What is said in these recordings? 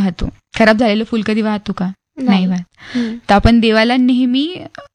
वाहतो. खराब झालेलं फुल कधी वाहतो का? नाही वाहत. तर आपण देवाला नेहमी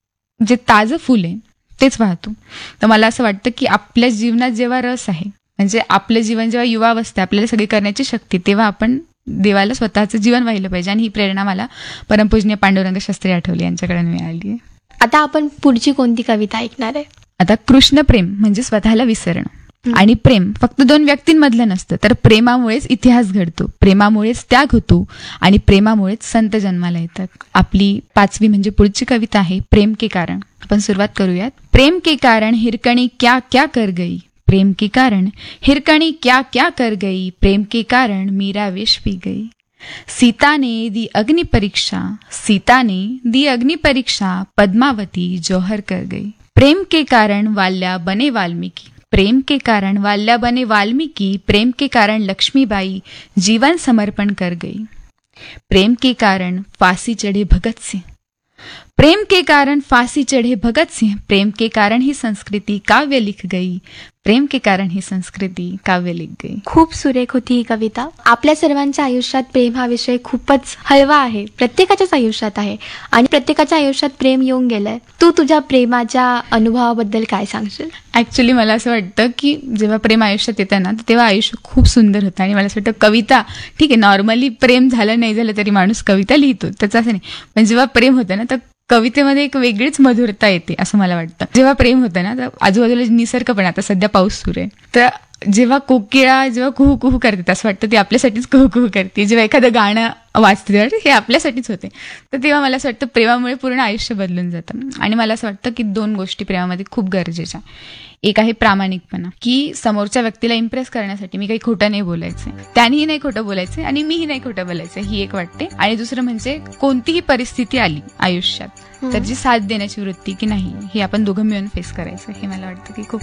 जे ताजं फुल आहे तेच वाहतो. तर मला असं वाटतं की आपल्या जीवनात जेव्हा रस आहे, म्हणजे आपलं जीवन जेव्हा युवावस्था, आपल्याला सगळी करण्याची शक्ती, तेव्हा आपण देवाला स्वतःचं जीवन वाहिलं पाहिजे. आणि ही प्रेरणा मला परमपूजनीय पांडुरंग शास्त्री आठवले यांच्याकडून मिळाली आहे. आता आपण पुढची कोणती कविता ऐकणार आहे? आता कृष्ण प्रेम म्हणजे स्वतःला विसरणं. आणि प्रेम फक्त दोन व्यक्तींमधलं नसतं, तर प्रेमामुळेच इतिहास घडतो, प्रेमामुळेच त्याग होतो आणि प्रेमामुळेच संत जन्माला येतात. आपली 5वी म्हणजे पुढची कविता आहे प्रेम के कारण. आपण सुरुवात करूयात. प्रेम के कारण हिरकणी क्या क्या कर गई, प्रेम के कारण हिरकणी क्या क्या कर गई, प्रेम के कारण मीरा विष पी गई. सीता ने दी अग्नि परीक्षा, सीता ने दी अग्नि परीक्षा, पद्मावती जौहर कर गई. प्रेम के कारण वाल्या बने वाल्मीकि, प्रेम के कारण वाल्या बने वाल्मीकि, प्रेम के कारण लक्ष्मीबाई जीवन समर्पण कर गई. प्रेम के कारण फांसी चढ़े भगत सिंह, प्रेम के कारण फांसी चढ़े भगत सिंह, प्रेम के कारण ही संस्कृती काव्य लिख गई, प्रेम के कारण ही संस्कृती काव्य लिख गई. खूप सुरेख होती ही कविता. आपल्या सर्वांच्या आयुष्यात प्रेम हा विषय खूपच हळवा आहे, प्रत्येकाच्याच आयुष्यात आहे आणि प्रत्येकाच्या आयुष्यात प्रेम येऊन गेलंय. तू तुझ्या प्रेमाच्या अनुभवाबद्दल काय सांगशील? ऍक्च्युली मला असं वाटतं की जेव्हा प्रेम आयुष्यात येतं ना, तेव्हा आयुष्य खूप सुंदर होतं. आणि मला असं वाटतं कविता ठीक आहे, नॉर्मली प्रेम झालं नाही झालं तरी माणूस कविता लिहितो, त्याचं असं नाही. पण जेव्हा प्रेम होतं ना, तर कवितेमध्ये एक वेगळीच मधुरता येते असं मला वाटतं. जेव्हा प्रेम होतं ना, तर आजूबाजूला निसर्ग पण, आता सध्या पाऊस सुरू आहे, तर जेव्हा कोकिळा जेव्हा कुहू कुहू करते, असं वाटतं ती आपल्यासाठीच कुहू कुहू करते. जेव्हा एखादं गाणं वाचते हे आपल्यासाठीच होते. तर तेव्हा मला असं वाटतं प्रेमामुळे पूर्ण आयुष्य बदलून जातं. आणि मला असं वाटतं की 2 गोष्टी प्रेमामध्ये खूप गरजेच्या. एक आहे प्रामाणिकपणा, की समोरच्या व्यक्तीला इम्प्रेस करण्यासाठी मी काही खोटं नाही बोलायचं, त्यानेही नाही खोटं बोलायचं आणि मीही नाही खोटं बोलायचं, ही एक वाटते. आणि दुसरं म्हणजे कोणतीही परिस्थिती आली आयुष्यात तर जी साथ देण्याची वृत्ती की नाही, हे आपण दोघं मिळून फेस करायचं, हे मला वाटतं की खूप